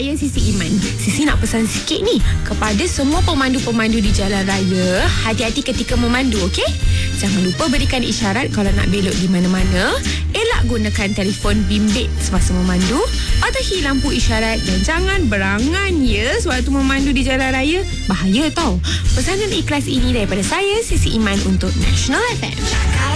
saya Sisi Iman. Sisi nak pesan sikit ni kepada semua pemandu-pemandu di jalan raya. Hati-hati ketika memandu, okey? Jangan lupa berikan isyarat kalau nak belok di mana-mana. Elak gunakan telefon bimbit semasa memandu. Patuhi lampu isyarat dan jangan berangan ya sewaktu memandu di jalan raya. Bahaya tau. Pesanan ikhlas ini daripada saya Sisi Iman untuk National FM.